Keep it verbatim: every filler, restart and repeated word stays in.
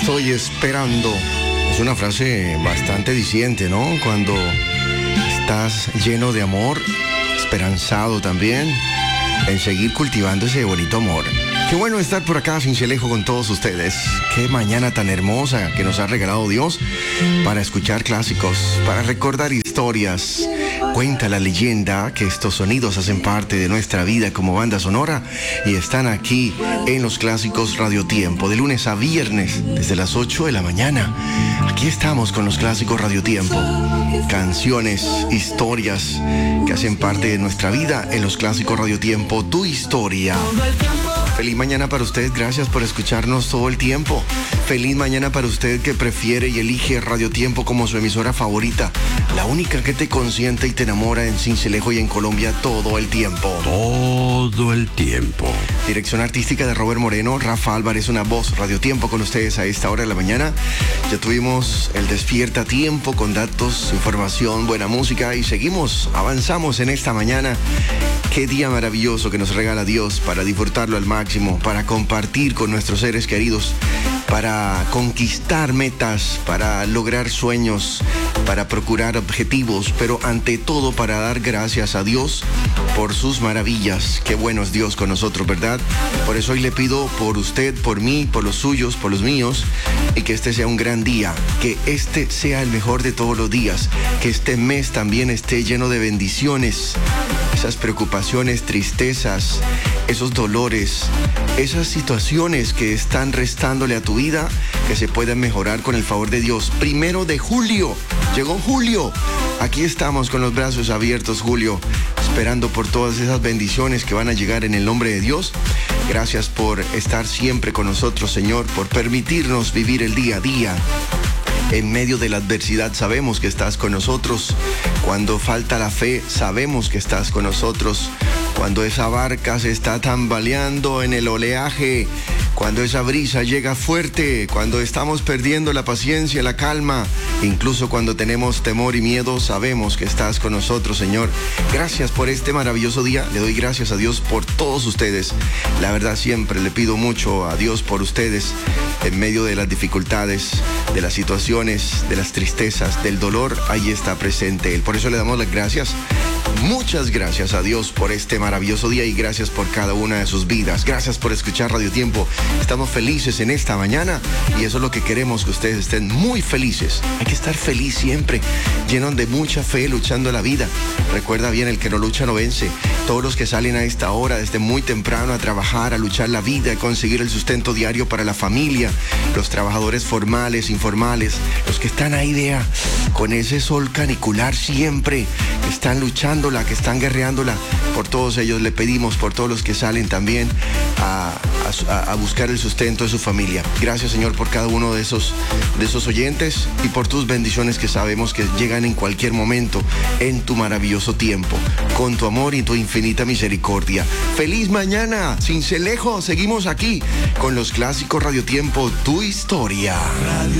estoy esperando. Es una frase bastante diciente, ¿no? Cuando estás lleno de amor, esperanzado también en seguir cultivando ese bonito amor. Qué bueno estar por acá, Cincelejo, con todos ustedes. Qué mañana tan hermosa que nos ha regalado Dios para escuchar clásicos, para recordar historias. Cuenta la leyenda que estos sonidos hacen parte de nuestra vida como banda sonora y están aquí en los Clásicos Radio Tiempo, de lunes a viernes, desde las ocho de la mañana. Aquí estamos con los Clásicos Radio Tiempo. Canciones, historias que hacen parte de nuestra vida en los Clásicos Radio Tiempo. Tu historia. Feliz mañana para usted, gracias por escucharnos todo el tiempo. Feliz mañana para usted que prefiere y elige Radio Tiempo como su emisora favorita, la única que te consiente y te enamora en Cincelejo y en Colombia todo el tiempo. Todo el tiempo. Dirección artística de Robert Moreno, Rafa Álvarez, una voz. Radio Tiempo con ustedes a esta hora de la mañana. Ya tuvimos el Despierta Tiempo con datos, información, buena música y seguimos, avanzamos en esta mañana. Qué día maravilloso que nos regala Dios para disfrutarlo al máximo, para compartir con nuestros seres queridos, para conquistar metas, para lograr sueños, para procurar objetivos, pero ante todo para dar gracias a Dios por sus maravillas. Qué bueno es Dios con nosotros, ¿verdad? Por eso hoy le pido por usted, por mí, por los suyos, por los míos, y que este sea un gran día, que este sea el mejor de todos los días, que este mes también esté lleno de bendiciones. Esas preocupaciones, tristezas, esos dolores, esas situaciones que están restándole a tu vida, que se puedan mejorar con el favor de Dios. Primero de julio, llegó julio. Aquí estamos con los brazos abiertos, Julio, esperando por todas esas bendiciones que van a llegar en el nombre de Dios. Gracias por estar siempre con nosotros, Señor, por permitirnos vivir el día a día. En medio de la adversidad sabemos que estás con nosotros. Cuando falta la fe, sabemos que estás con nosotros. Cuando esa barca se está tambaleando en el oleaje, cuando esa brisa llega fuerte, cuando estamos perdiendo la paciencia, la calma, incluso cuando tenemos temor y miedo, sabemos que estás con nosotros, Señor. Gracias por este maravilloso día. Le doy gracias a Dios por todos ustedes. La verdad, siempre le pido mucho a Dios por ustedes en medio de las dificultades, de las situaciones, de las tristezas, del dolor. Ahí está presente Él. Por eso le damos las gracias. Muchas gracias a Dios por este maravilloso día y gracias por cada una de sus vidas. Gracias por escuchar Radio Tiempo. Estamos felices en esta mañana y eso es lo que queremos, que ustedes estén muy felices. Hay que estar feliz siempre, llenos de mucha fe, luchando la vida. Recuerda bien, el que no lucha no vence. Todos los que salen a esta hora, desde muy temprano, a trabajar, a luchar la vida, a conseguir el sustento diario para la familia, los trabajadores formales, informales, los que están ahí, vea, con ese sol canicular siempre, que están luchándola, que están guerreándola. Por todos ellos le pedimos, por todos los que salen también a, a, a buscar el sustento de su familia. Gracias, Señor, por cada uno de esos, de esos oyentes y por tus bendiciones que sabemos que llegan en cualquier momento en tu maravilloso tiempo, con tu amor y tu infinita misericordia. ¡Feliz mañana! Cincelejo, seguimos aquí con los Clásicos Radio Tiempo, tu historia.